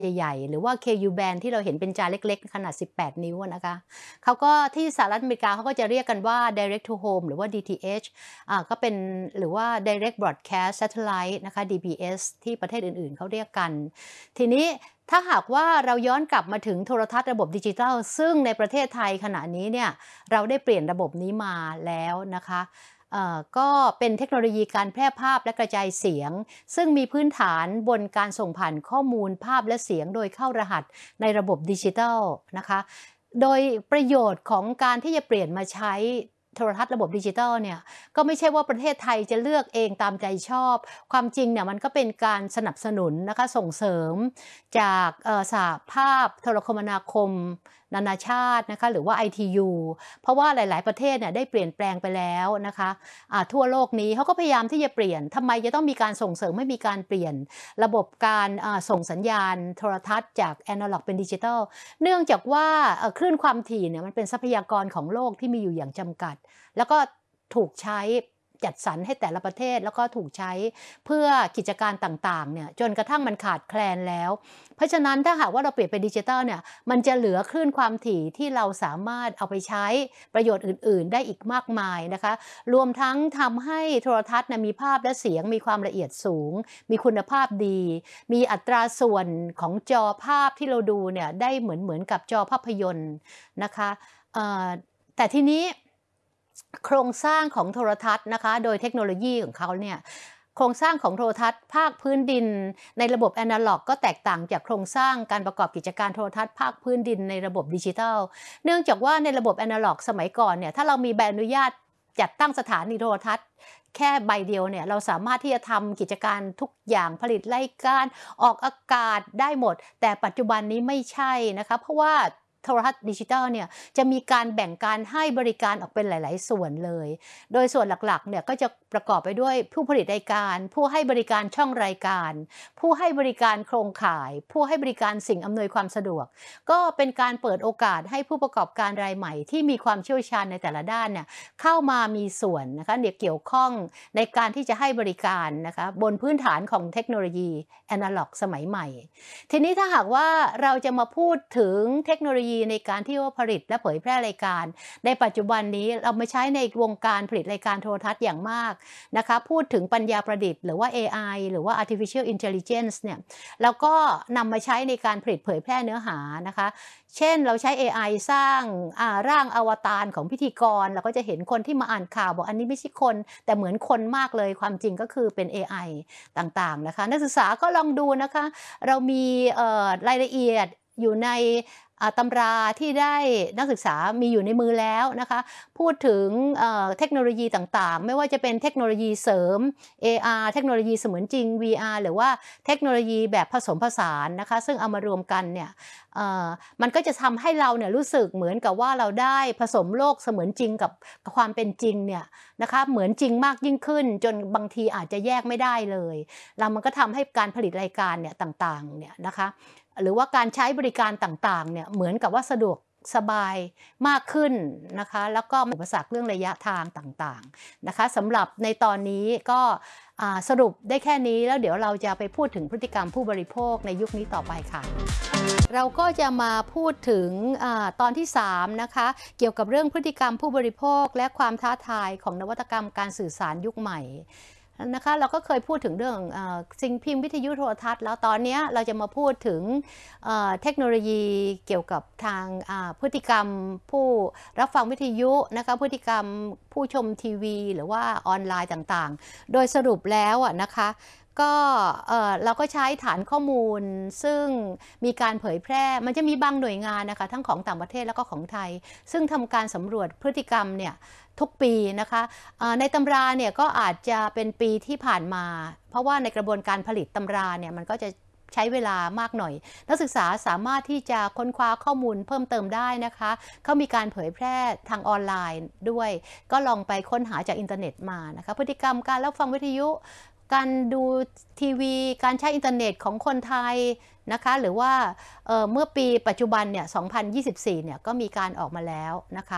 ใหญ่ๆหรือว่า KU band ที่เราเห็นเป็นจานเล็กๆขนาด18นิ้วนะคะเขาก็ที่สหรัฐอเมริกาเขาก็จะเรียกกันว่า Direct to Home หรือว่า DTH ก็เป็นหรือว่า Direct Broadcast Satellite นะคะ DBS ที่ประเทศอื่นๆเขาเรียกกันทีนี้ถ้าหากว่าเราย้อนกลับมาถึงโทรทัศน์ระบบดิจิทัลซึ่งในประเทศไทยขณะนี้เนี่ยเราได้เปลี่ยนระบบนี้มาแล้วนะคะก็เป็นเทคโนโลยีการแพร่ภาพและกระจายเสียงซึ่งมีพื้นฐานบนการส่งผ่านข้อมูลภาพและเสียงโดยเข้ารหัสในระบบดิจิทัลนะคะโดยประโยชน์ของการที่จะเปลี่ยนมาใช้โทรทัศน์ระบบดิจิทัลเนี่ยก็ไม่ใช่ว่าประเทศไทยจะเลือกเองตามใจชอบความจริงเนี่ยมันก็เป็นการสนับสนุนนะคะส่งเสริมจากสหภาพโทรคมนาคมนานาชาตินะคะหรือว่า ITU เพราะว่าหลายๆประเทศเนี่ยได้เปลี่ยนแปลงไปแล้วนะคะทั่วโลกนี้เขาก็พยายามที่จะเปลี่ยนทำไมจะต้องมีการส่งเสริมให้มีการเปลี่ยนระบบการส่งสัญญาณโทรทัศน์จากแอนะล็อกเป็นดิจิทัลเนื่องจากว่าคลื่นความถี่เนี่ยมันเป็นทรัพยากรของโลกที่มีอยู่อย่างจำกัดแล้วก็ถูกใช้จัดสรรให้แต่ละประเทศแล้วก็ถูกใช้เพื่อกิจการต่างๆเนี่ยจนกระทั่งมันขาดแคลนแล้วเพราะฉะนั้นถ้าหากว่าเราเปลี่ยนเป็นดิจิทัลเนี่ยมันจะเหลือคลื่นความถี่ที่เราสามารถเอาไปใช้ประโยชน์อื่นๆได้อีกมากมายนะคะรวมทั้งทำให้โทรทัศน์มีภาพและเสียงมีความละเอียดสูงมีคุณภาพดีมีอัตราส่วนของจอภาพที่เราดูเนี่ยได้เหมือนกับจอภาพยนตร์นะคะแต่ทีนี้โครงสร้างของโทรทัศน์นะคะโดยเทคโนโลยีของเขาเนี่ยโครงสร้างของโทรทัศน์ภาคพื้นดินในระบบแอนะล็อกก็แตกต่างจากโครงสร้างการประกอบกิจการโทรทัศน์ภาคพื้นดินในระบบดิจิทัลเนื่องจากว่าในระบบแอนะล็อกสมัยก่อนเนี่ยถ้าเรามีใบอนุญาตจัดตั้งสถานีโทรทัศน์แค่ใบเดียวเนี่ยเราสามารถที่จะทำกิจการทุกอย่างผลิตรายการออกอากาศได้หมดแต่ปัจจุบันนี้ไม่ใช่นะคะเพราะว่าโทรทัศน์ดิจิทัลเนี่ยจะมีการแบ่งการให้บริการออกเป็นหลายๆส่วนเลยโดยส่วนหลักๆเนี่ยก็จะประกอบไปด้วยผู้ผลิตรายการผู้ให้บริการช่องรายการผู้ให้บริการโครงข่ายผู้ให้บริการสิ่งอำนวยความสะดวกก็เป็นการเปิดโอกาสให้ผู้ประกอบการรายใหม่ที่มีความเชี่ยวชาญในแต่ละด้านเนี่ยเข้ามามีส่วนนะคะเกี่ยวข้องในการที่จะให้บริการนะคะบนพื้นฐานของเทคโนโลยีแอนะล็อกสมัยใหม่ทีนี้ถ้าหากว่าเราจะมาพูดถึงเทคโนโลยีในการที่ว่าผลิตและเผยแพร่รายการในปัจจุบันนี้เรามาใช้ในวงการผลิตรายการโทรทัศน์อย่างมากนะคะพูดถึงปัญญาประดิษฐ์หรือว่า AI หรือว่า Artificial Intelligence เนี่ยแล้วก็นำมาใช้ในการผลิตเผยแพร่เนื้อหานะคะเช่นเราใช้ AI สร้างร่างอวตารของพิธีกรเราก็จะเห็นคนที่มาอ่านข่าวบอกอันนี้ไม่ใช่คนแต่เหมือนคนมากเลยความจริงก็คือเป็น AI ต่างๆนะคะนักศึกษาก็ลองดูนะคะเรามีรายละเอียดอยู่ในตำราที่ได้นักศึกษามีอยู่ในมือแล้วนะคะพูดถึงเทคโนโลยีต่างๆไม่ว่าจะเป็นเทคโนโลยีเสริม AR เทคโนโลยีเสมือนจริง VR หรือว่าเทคโนโลยีแบบผสมผสานนะคะซึ่งเอามารวมกันเนี่ยมันก็จะทำให้เราเนี่ยรู้สึกเหมือนกับว่าเราได้ผสมโลกเสมือนจริงกับความเป็นจริงเนี่ยนะคะเหมือนจริงมากยิ่งขึ้นจนบางทีอาจจะแยกไม่ได้เลยแล้วมันก็ทำให้การผลิตรายการเนี่ยต่างๆเนี่ยนะคะหรือว่าการใช้บริการต่างๆเนี่ยเหมือนกับว่าสะดวกสบายมากขึ้นนะคะแล้วก็อุปสรรคเรื่องระยะทางต่างๆนะคะสำหรับในตอนนี้ก็สรุปได้แค่นี้แล้วเดี๋ยวเราจะไปพูดถึงพฤติกรรมผู้บริโภคในยุคนี้ต่อไปค่ะเราก็จะมาพูดถึงตอนที่3นะคะเกี่ยวกับเรื่องพฤติกรรมผู้บริโภคและความท้าทายของนวัตกรรมการสื่อสารยุคใหม่นะคะเราก็เคยพูดถึงเรื่องสิ่งพิมพ์วิทยุโทรทัศน์แล้วตอนนี้เราจะมาพูดถึงเทคโนโลยีเกี่ยวกับทางพฤติกรรมผู้รับฟังวิทยุนะคะพฤติกรรมผู้ชมทีวีหรือว่าออนไลน์ต่างๆโดยสรุปแล้วนะคะก็เราก็ใช้ฐานข้อมูลซึ่งมีการเผยแพร่มันจะมีบางหน่วยงานนะคะทั้งของต่างประเทศแล้วก็ของไทยซึ่งทำการสำรวจพฤติกรรมเนี่ยทุกปีนะคะในตำราเนี่ยก็อาจจะเป็นปีที่ผ่านมาเพราะว่าในกระบวนการผลิตตำราเนี่ยมันก็จะใช้เวลามากหน่อยนักศึกษาสามารถที่จะค้นคว้าข้อมูลเพิ่มเติมได้นะคะเขามีการเผยแพร่ทางออนไลน์ด้วยก็ลองไปค้นหาจากอินเทอร์เน็ตมานะคะพฤติกรรมการรับฟังวิทยุการดูทีวีการใช้อินเทอร์เน็ตของคนไทยนะคะหรือว่าเมื่อปีปัจจุบันเนี่ย2024เนี่ยก็มีการออกมาแล้วนะคะ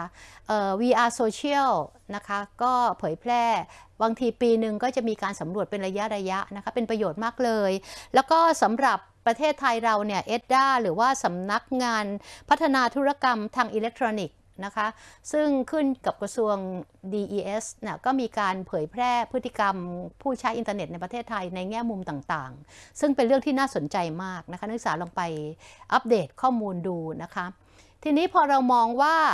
VR Social นะคะก็เผยแพร่บางทีปีหนึ่งก็จะมีการสำรวจเป็นระยะนะคะเป็นประโยชน์มากเลยแล้วก็สำหรับประเทศไทยเราเนี่ย EDDA หรือว่าสำนักงานพัฒนาธุรกรรมทางอิเล็กทรอนิกส์นะคะซึ่งขึ้นกับกระทรวง DES นะก็มีการเผยแพร่พฤติกรรมผู้ใช้อินเทอร์เน็ตในประเทศไทยในแง่มุมต่างๆซึ่งเป็นเรื่องที่น่าสนใจมากนะคะนักศึกษาลองไปอัปเดตข้อมูลดูนะคะทีนี้พอเรามองว่า